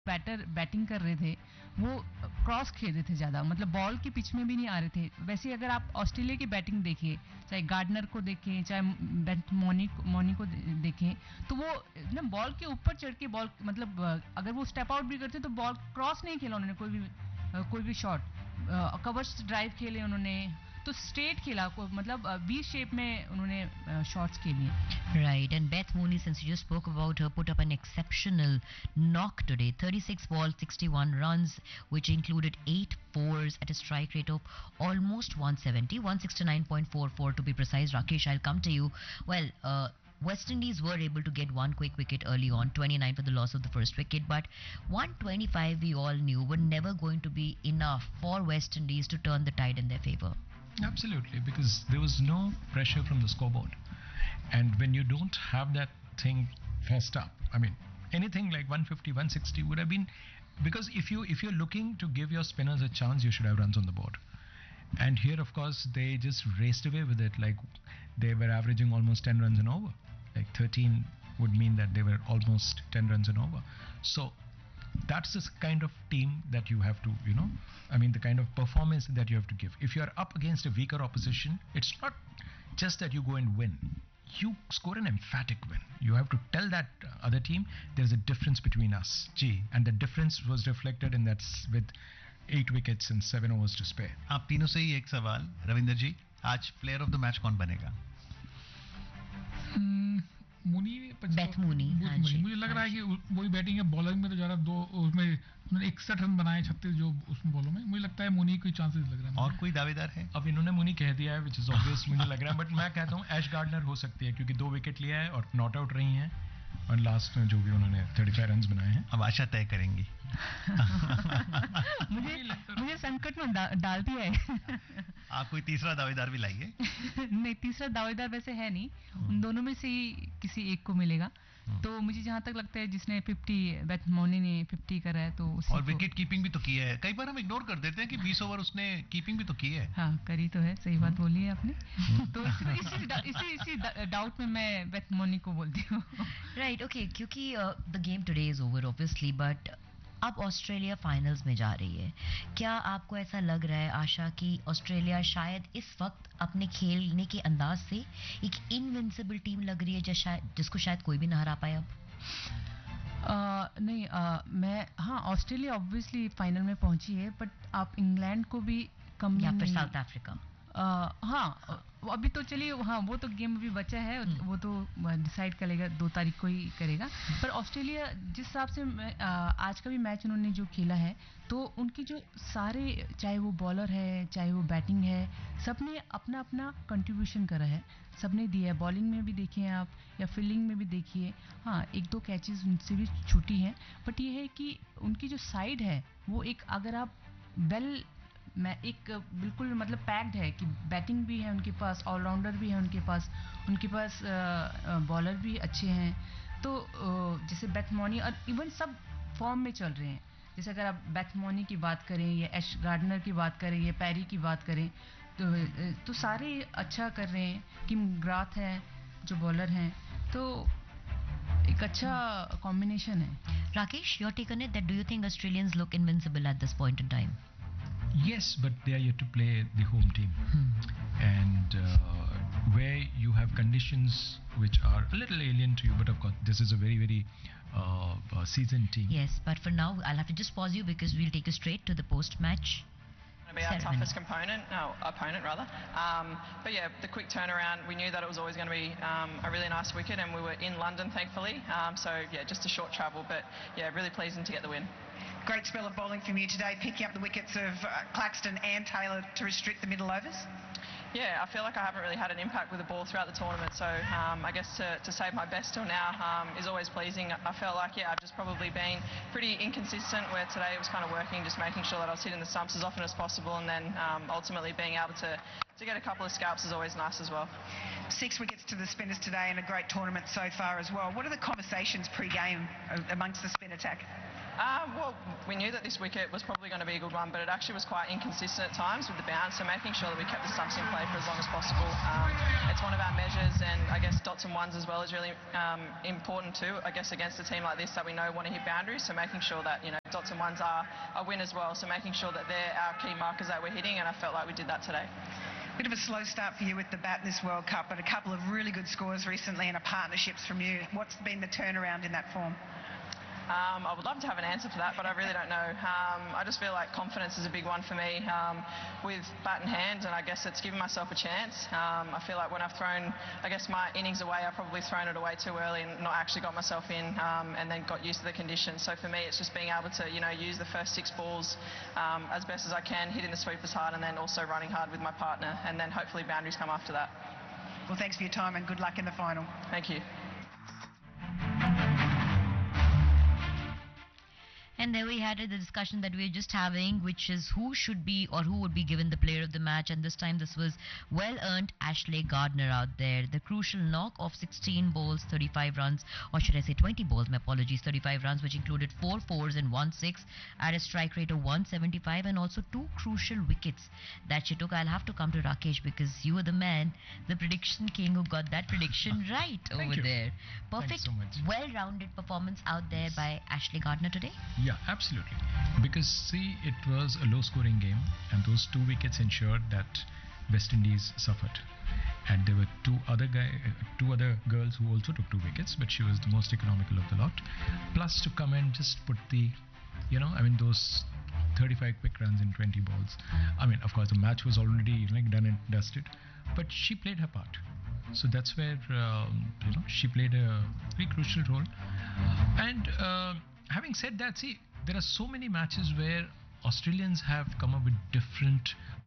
Batting कर रहे थे वो क्रॉस खेल रहे थे ज़्यादा, मतलब बॉल के पिच में भी नहीं आ रहे थे। वैसे ही अगर आप ऑस्ट्रेलिया की बैटिंग देखिए, चाहे गार्डनर को देखें, चाहे मॉनी को देखें, तो वो ना बॉल के ऊपर चढ़ के बॉल, मतलब अगर वो स्टेप आउट भी करते तो बॉल क्रॉस नहीं खेला उन्होंने, कोई भी शॉट, कवर्स ड्राइव खेले उन्होंने, तो स्ट्रेट खेला, मतलब वी शेप में उन्होंने शॉट्स खेली हैं। Right, and Beth Mooney, since you just spoke about her, put up an exceptional knock today. 36 balls, 61 runs, which included 8 fours at a strike rate of almost 170, 169.44 to be precise. Rakesh, I'll come to you. Well, West Indies were able to get one quick wicket early on, 29 for the loss of the first wicket, but 125 we all knew were never going to be enough for West Indies to turn the tide in their favor. Absolutely, because there was no pressure from the scoreboard. And when you don't have that thing first up, I mean, anything like 150, 160 would have been, because if you're looking to give your spinners a chance, you should have runs on the board. And here, of course, they just raced away with it. Like they were averaging almost 10 runs and over. Like 13 would mean that they were almost 10 runs and over. So that's the kind of team that you have to, I mean, the kind of performance that you have to give. If you are up against a weaker opposition, it's not just that you go and win. You score an emphatic win. You have to tell that other team there's a difference between us. Gee, and the difference was reflected in that with 8 wickets and 7 overs to spare. आप तीनों से ही एक सवाल, रविंदर जी, आज player of the match कौन बनेगा? मुनी, Beth Mooney, मुझे लग रहा है कि वही बैटिंग है। बॉलिंग में तो ज़्यादा दो उसमें उन्होंने 61 रन बनाए, 36 जो उसमें बॉलों में, मुझे लगता है मुनी कोई चांसेस लग रहा है। और कोई दावेदार है? अब इन्होंने मुनी कह दिया है, विच इज ऑब्वियस मुझे लग रहा है, बट मैं कहता हूँ एश गार्डनर हो सकती है, क्योंकि 2 विकेट लिया है और नॉट आउट रही हैं, और लास्ट में जो भी उन्होंने 35 रन बनाए हैं। अब आशा तय करेंगी। मुझे संकट में डाल दिया है। आप कोई तीसरा दावेदार भी लाइए। नहीं, तीसरा दावेदार वैसे है नहीं, उन दोनों में से ही किसी एक को मिलेगा। तो मुझे जहां तक लगता है जिसने 50, बेथ मूनी ने 50 करा है, तो उसी और विकेट कीपिंग भी तो की है। कई बार हम इग्नोर कर देते हैं कि 20 ओवर उसने कीपिंग भी तो की है। हाँ, करी तो है, सही बात बोली है आपने। तो इसी डाउट में मैं बेथ मूनी को बोलती हूँ। राइट, ओके, क्योंकि the game today is over obviously, but अब ऑस्ट्रेलिया फाइनल्स में जा रही है। क्या आपको ऐसा लग रहा है, आशा, कि ऑस्ट्रेलिया शायद इस वक्त अपने खेलने के अंदाज से एक इनविंसिबल टीम लग रही है, जिसको शायद कोई भी ना हरा पाए अब? नहीं, ऑस्ट्रेलिया ऑब्वियसली फाइनल में पहुंची है, बट आप इंग्लैंड को भी कम या फिर साउथ अफ्रीका? हाँ, अभी तो चलिए, हाँ, वो तो गेम अभी बचा है, वो तो डिसाइड करेगा 2 तारीख को ही करेगा। पर ऑस्ट्रेलिया जिस हिसाब से आज का भी मैच उन्होंने जो खेला है, तो उनकी जो सारे, चाहे वो बॉलर है, चाहे वो बैटिंग है, सबने अपना अपना कंट्रीब्यूशन करा है, सबने दिया है। बॉलिंग में भी देखिए आप, या फील्डिंग में भी देखिए, हाँ, 1-2 कैचेस उनसे भी छूटी हैं, बट ये है कि उनकी जो साइड है वो एक, अगर आप बिल्कुल मतलब पैक्ड है, कि बैटिंग भी है उनके पास, ऑलराउंडर भी है उनके पास बॉलर भी अच्छे हैं। तो जैसे बेथ मूनी, और इवन सब फॉर्म में चल रहे हैं। जैसे अगर आप बेथ मूनी की बात करें, या एश गार्डनर की बात करें, या पैरी की बात करें, तो सारे अच्छा कर रहे हैं। किम ग्राथ है जो बॉलर हैं, तो एक अच्छा कॉम्बिनेशन है। Rakesh, your take on it, that do you think Australians look invincible at this point in time? Yes, but they are yet to play the home team. And where you have conditions which are a little alien to you, but of course this is a very, very seasoned team. Yes, but for now I'll have to just pause you because we'll take you straight to the post-match. Be our toughest opponent rather. But yeah, the quick turnaround, we knew that it was always going to be a really nice wicket, and we were in London thankfully. So yeah, just a short travel, but yeah, really pleasing to get the win. Great spell of bowling from you today, picking up the wickets of Claxton and Taylor to restrict the middle overs. Yeah, I feel like I haven't really had an impact with the ball throughout the tournament, so I guess to save my best till now is always pleasing. I felt like, yeah, I've just probably been pretty inconsistent, where today it was kind of working, just making sure that I was hitting the stumps as often as possible, and then ultimately being able to get a couple of scalps is always nice as well. 6 wickets to the spinners today, and a great tournament so far as well. What are the conversations pre-game amongst the spin attack? Well, we knew that this wicket was probably going to be a good one, but it actually was quite inconsistent at times with the bounce, so making sure that we kept the stumps in play for as long as possible. It's one of our measures, and I guess dots and ones as well is really important too, I guess, against a team like this that we know want to hit boundaries, so making sure that, dots and ones are a win as well, so making sure that they're our key markers that we're hitting, and I felt like we did that today. Bit of a slow start for you with the bat in this World Cup, but a couple of really good scores recently and partnerships from you. What's been the turnaround in that form? I would love to have an answer for that, but I really don't know. I just feel like confidence is a big one for me with bat in hand, and I guess it's given myself a chance. I feel like when I've thrown, I guess, my innings away, I've probably thrown it away too early and not actually got myself in, and then got used to the conditions. So for me, it's just being able to, use the first 6 balls as best as I can, hitting the sweepers hard, and then also running hard with my partner, and then hopefully boundaries come after that. Well, thanks for your time and good luck in the final. Thank you. And there we had the discussion that we were just having, which is who should be or who would be given the player of the match. And this time this was well-earned Ashley Gardner out there. The crucial knock of 16 balls, 35 runs, or should I say 20 balls, my apologies, 35 runs, which included 4 fours and 1 6 at a strike rate of 175, and also 2 crucial wickets that she took. I'll have to come to Rakesh because you were the man, the prediction king who got that prediction right over you. there. Perfect, Thanks so much. well-rounded performance out there by Ashley Gardner today. Yeah, absolutely. Because see, it was a low-scoring game, and those 2 wickets ensured that West Indies suffered. And there were two other girls who also took 2 wickets, but she was the most economical of the lot. Plus, to come and just put the, those 35 quick runs in 20 balls. Of course, the match was already done and dusted, but she played her part. So that's where she played a very crucial role. And having said that, see, there are so many matches where Australians have come up with different